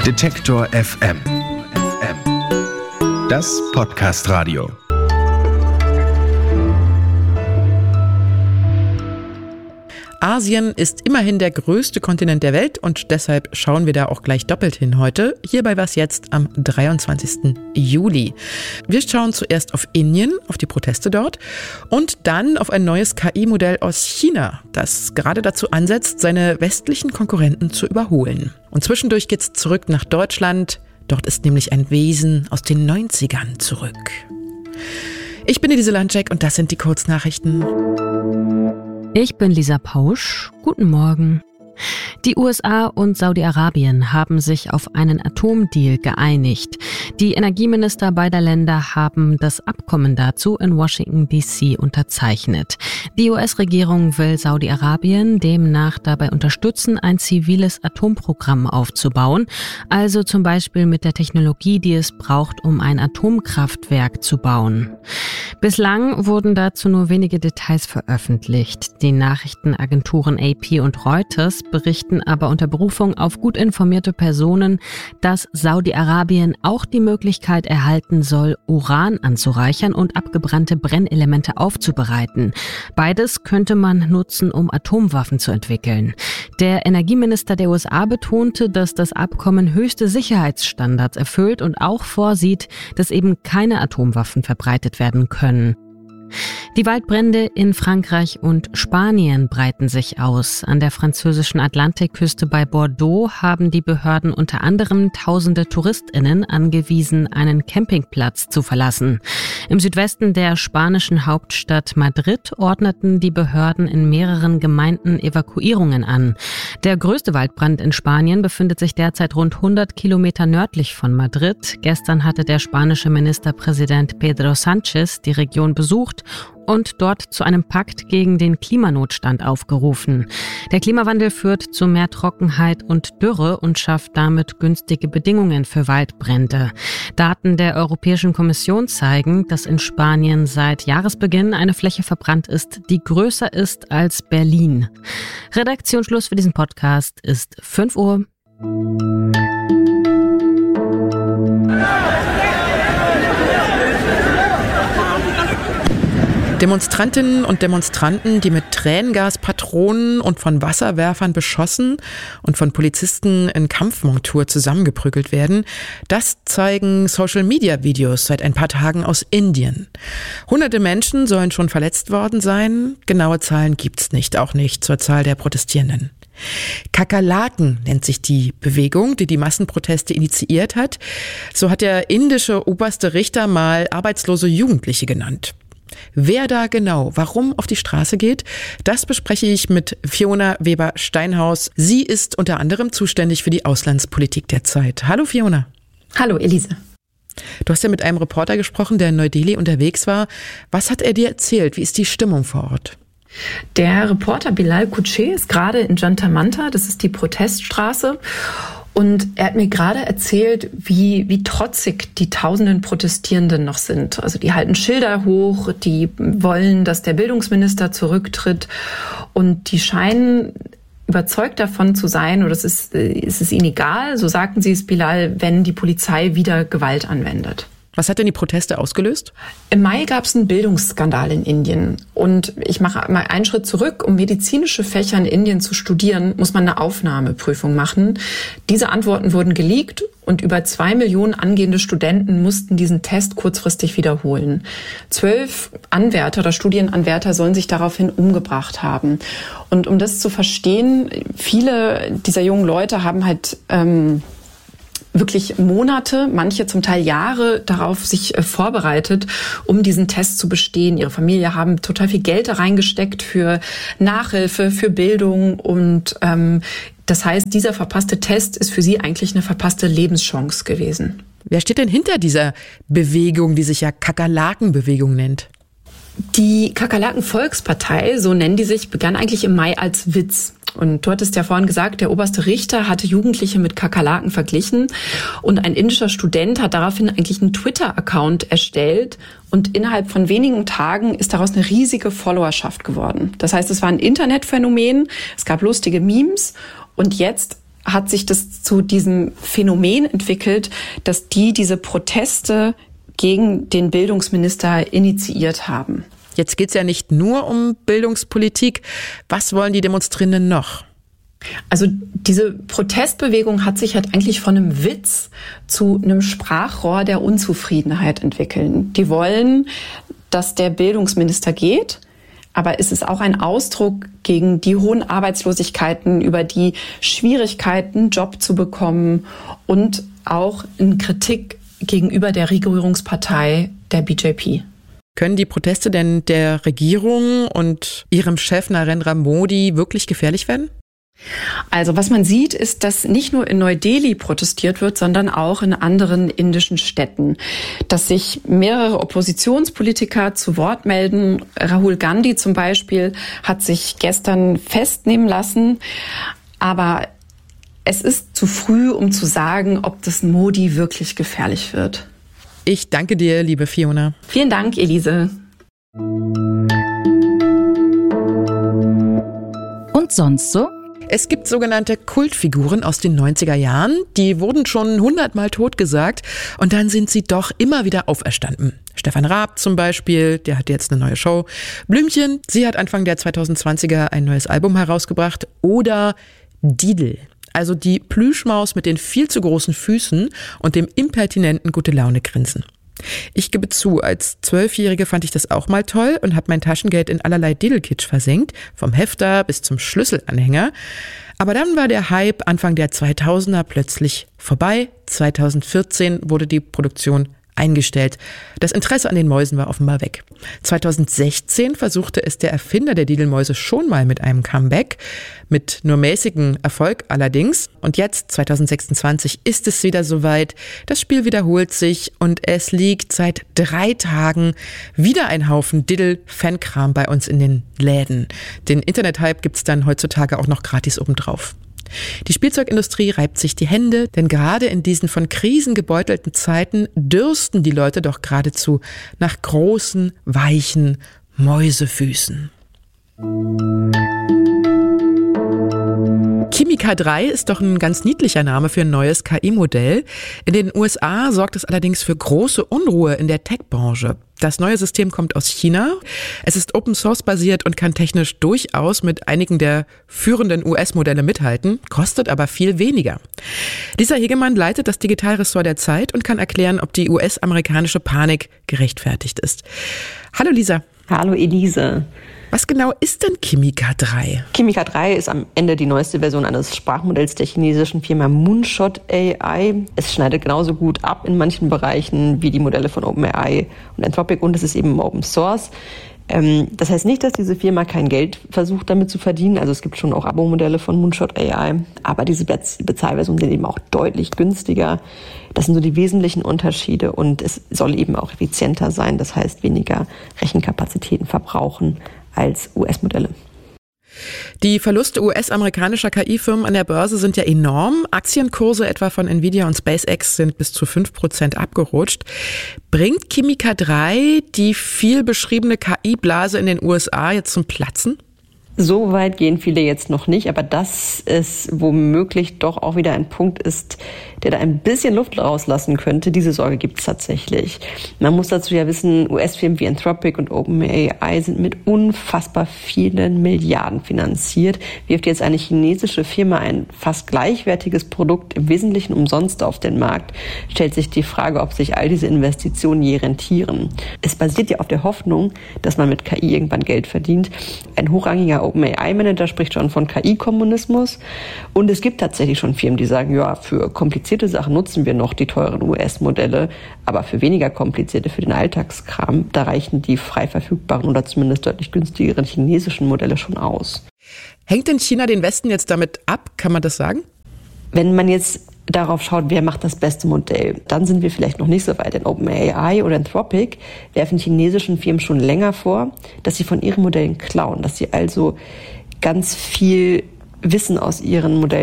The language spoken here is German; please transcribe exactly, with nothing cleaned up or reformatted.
Detektor F M. Das Podcast-Radio. Asien ist immerhin der größte Kontinent der Welt und deshalb schauen wir da auch gleich doppelt hin heute. Hier bei Was jetzt am dreiundzwanzigsten Juli. Wir schauen zuerst auf Indien, auf die Proteste dort und dann auf ein neues K I-Modell aus China, das gerade dazu ansetzt, seine westlichen Konkurrenten zu überholen. Und zwischendurch geht's zurück nach Deutschland. Dort ist nämlich ein Wesen aus den neunzigern zurück. Ich bin Elise Landcheck und das sind die Kurznachrichten. Ich bin Lisa Pausch. Guten Morgen. Die U S A und Saudi-Arabien haben sich auf einen Atomdeal geeinigt. Die Energieminister beider Länder haben das Abkommen dazu in Washington D C unterzeichnet. Die U S-Regierung will Saudi-Arabien demnach dabei unterstützen, ein ziviles Atomprogramm aufzubauen, also zum Beispiel mit der Technologie, die es braucht, um ein Atomkraftwerk zu bauen. Bislang wurden dazu nur wenige Details veröffentlicht. Die Nachrichtenagenturen A P und Reuters berichten aber unter Berufung auf gut informierte Personen, dass Saudi-Arabien auch die Möglichkeit erhalten soll, Uran anzureichern und abgebrannte Brennelemente aufzubereiten. Beides könnte man nutzen, um Atomwaffen zu entwickeln. Der Energieminister der U S A betonte, dass das Abkommen höchste Sicherheitsstandards erfüllt und auch vorsieht, dass eben keine Atomwaffen verbreitet werden können. Die Waldbrände in Frankreich und Spanien breiten sich aus. An der französischen Atlantikküste bei Bordeaux haben die Behörden unter anderem tausende TouristInnen angewiesen, einen Campingplatz zu verlassen. Im Südwesten der spanischen Hauptstadt Madrid ordneten die Behörden in mehreren Gemeinden Evakuierungen an. Der größte Waldbrand in Spanien befindet sich derzeit rund hundert Kilometer nördlich von Madrid. Gestern hatte der spanische Ministerpräsident Pedro Sánchez die Region besucht und dort zu einem Pakt gegen den Klimanotstand aufgerufen. Der Klimawandel führt zu mehr Trockenheit und Dürre und schafft damit günstige Bedingungen für Waldbrände. Daten der Europäischen Kommission zeigen, dass in Spanien seit Jahresbeginn eine Fläche verbrannt ist, die größer ist als Berlin. Redaktionsschluss für diesen Podcast ist fünf Uhr. Demonstrantinnen und Demonstranten, die mit Tränengaspatronen und von Wasserwerfern beschossen und von Polizisten in Kampfmontur zusammengeprügelt werden, das zeigen Social-Media-Videos seit ein paar Tagen aus Indien. Hunderte Menschen sollen schon verletzt worden sein. Genaue Zahlen gibt's nicht, auch nicht zur Zahl der Protestierenden. Kakerlaken nennt sich die Bewegung, die die Massenproteste initiiert hat. So hat der indische oberste Richter mal arbeitslose Jugendliche genannt. Wer da genau, warum auf die Straße geht, das bespreche ich mit Fiona Weber-Steinhaus. Sie ist unter anderem zuständig für die Auslandspolitik der Zeit. Hallo Fiona. Hallo Elise. Du hast ja mit einem Reporter gesprochen, der in Neu-Delhi unterwegs war. Was hat er dir erzählt? Wie ist die Stimmung vor Ort? Der Reporter Bilal Kuche ist gerade in Jantar Mantha, das ist die Proteststraße. Und er hat mir gerade erzählt, wie, wie trotzig die tausenden Protestierenden noch sind. Also die halten Schilder hoch, die wollen, dass der Bildungsminister zurücktritt. Und die scheinen überzeugt davon zu sein, oder es ist, es ist ihnen egal, so sagten sie es Bilal, wenn die Polizei wieder Gewalt anwendet. Was hat denn die Proteste ausgelöst? Im Mai gab es einen Bildungsskandal in Indien. Und ich mache mal einen Schritt zurück. Um medizinische Fächer in Indien zu studieren, muss man eine Aufnahmeprüfung machen. Diese Antworten wurden geleakt und über zwei Millionen angehende Studenten mussten diesen Test kurzfristig wiederholen. Zwölf Anwärter oder Studienanwärter sollen sich daraufhin umgebracht haben. Und um das zu verstehen, viele dieser jungen Leute haben halt ähm, wirklich Monate, manche zum Teil Jahre darauf sich äh, vorbereitet, um diesen Test zu bestehen. Ihre Familie haben total viel Geld da reingesteckt für Nachhilfe, für Bildung und ähm, das heißt, dieser verpasste Test ist für sie eigentlich eine verpasste Lebenschance gewesen. Wer steht denn hinter dieser Bewegung, die sich ja Kakerlakenbewegung nennt? Die Kakerlaken-Volkspartei, so nennen die sich, begann eigentlich im Mai als Witz. Und du hattest ja vorhin gesagt, der oberste Richter hatte Jugendliche mit Kakerlaken verglichen. Und ein indischer Student hat daraufhin eigentlich einen Twitter-Account erstellt. Und innerhalb von wenigen Tagen ist daraus eine riesige Followerschaft geworden. Das heißt, es war ein Internetphänomen, es gab lustige Memes. Und jetzt hat sich das zu diesem Phänomen entwickelt, dass die diese Proteste gegen den Bildungsminister initiiert haben. Jetzt geht es ja nicht nur um Bildungspolitik. Was wollen die Demonstrierenden noch? Also diese Protestbewegung hat sich halt eigentlich von einem Witz zu einem Sprachrohr der Unzufriedenheit entwickelt. Die wollen, dass der Bildungsminister geht, aber es ist auch ein Ausdruck gegen die hohen Arbeitslosigkeiten, über die Schwierigkeiten, einen Job zu bekommen und auch eine Kritik gegenüber der Regierungspartei der B J P. Können die Proteste denn der Regierung und ihrem Chef Narendra Modi wirklich gefährlich werden? Also was man sieht, ist, dass nicht nur in Neu-Delhi protestiert wird, sondern auch in anderen indischen Städten. Dass sich mehrere Oppositionspolitiker zu Wort melden. Rahul Gandhi zum Beispiel hat sich gestern festnehmen lassen. Aber es ist zu früh, um zu sagen, ob das Modi wirklich gefährlich wird. Ich danke dir, liebe Fiona. Vielen Dank, Elise. Und sonst so? Es gibt sogenannte Kultfiguren aus den neunziger Jahren, die wurden schon hundertmal totgesagt und dann sind sie doch immer wieder auferstanden. Stefan Raab zum Beispiel, der hat jetzt eine neue Show. Blümchen, sie hat Anfang der zweitausendzwanziger ein neues Album herausgebracht. Oder Didel, also die Plüschmaus mit den viel zu großen Füßen und dem impertinenten Gute-Laune-Grinsen. Ich gebe zu, als Zwölfjährige fand ich das auch mal toll und habe mein Taschengeld in allerlei Diddle-Kitsch versenkt, vom Hefter bis zum Schlüsselanhänger. Aber dann war der Hype Anfang der zweitausender plötzlich vorbei. zweitausendvierzehn wurde die Produktion eingestellt. Das Interesse an den Mäusen war offenbar weg. zweitausendsechzehn versuchte es der Erfinder der Diddle-Mäuse schon mal mit einem Comeback, mit nur mäßigem Erfolg allerdings. Und jetzt, zweitausendsechsundzwanzig, ist es wieder soweit. Das Spiel wiederholt sich und es liegt seit drei Tagen wieder ein Haufen Diddle-Fankram bei uns in den Läden. Den Internet-Hype gibt's dann heutzutage auch noch gratis obendrauf. Die Spielzeugindustrie reibt sich die Hände, denn gerade in diesen von Krisen gebeutelten Zeiten dürsten die Leute doch geradezu nach großen, weichen Mäusefüßen. Kimi K drei ist doch ein ganz niedlicher Name für ein neues K I-Modell. In den U S A sorgt es allerdings für große Unruhe in der Tech-Branche. Das neue System kommt aus China. Es ist Open-Source-basiert und kann technisch durchaus mit einigen der führenden U S-Modelle mithalten, kostet aber viel weniger. Lisa Hegemann leitet das Digitalressort der Zeit und kann erklären, ob die U S-amerikanische Panik gerechtfertigt ist. Hallo Lisa. Hallo Elise. Was genau ist denn Kimi K drei? Kimi K drei ist am Ende die neueste Version eines Sprachmodells der chinesischen Firma Moonshot A I. Es schneidet genauso gut ab in manchen Bereichen wie die Modelle von OpenAI und Anthropic und es ist eben Open Source. Ähm, das heißt nicht, dass diese Firma kein Geld versucht damit zu verdienen. Also es gibt schon auch Abo-Modelle von Moonshot A I, aber diese Bezahlversionen sind eben auch deutlich günstiger. Das sind so die wesentlichen Unterschiede und es soll eben auch effizienter sein. Das heißt weniger Rechenkapazitäten verbrauchen als U S-Modelle. Die Verluste U S-amerikanischer K I-Firmen an der Börse sind ja enorm. Aktienkurse etwa von Nvidia und SpaceX sind bis zu fünf Prozent abgerutscht. Bringt Kimi K drei die viel beschriebene K I-Blase in den U S A jetzt zum Platzen? So weit gehen viele jetzt noch nicht, aber dass es womöglich doch auch wieder ein Punkt ist, der da ein bisschen Luft rauslassen könnte, diese Sorge gibt es tatsächlich. Man muss dazu ja wissen, U S-Firmen wie Anthropic und OpenAI sind mit unfassbar vielen Milliarden finanziert. Wirft jetzt eine chinesische Firma ein fast gleichwertiges Produkt im Wesentlichen umsonst auf den Markt, stellt sich die Frage, ob sich all diese Investitionen je rentieren. Es basiert ja auf der Hoffnung, dass man mit K I irgendwann Geld verdient. Ein hochrangiger OpenAI-Manager spricht schon von K I-Kommunismus. Und es gibt tatsächlich schon Firmen, die sagen, ja, für komplizierte Sachen nutzen wir noch die teuren U S-Modelle, aber für weniger komplizierte, für den Alltagskram, da reichen die frei verfügbaren oder zumindest deutlich günstigeren chinesischen Modelle schon aus. Hängt denn China den Westen jetzt damit ab? Kann man das sagen? Wenn man jetzt darauf schaut, wer macht das beste Modell, dann sind wir vielleicht noch nicht so weit. Denn OpenAI oder Anthropic werfen chinesischen Firmen schon länger vor, dass sie von ihren Modellen klauen, dass sie also ganz viel Wissen aus ihren Modellen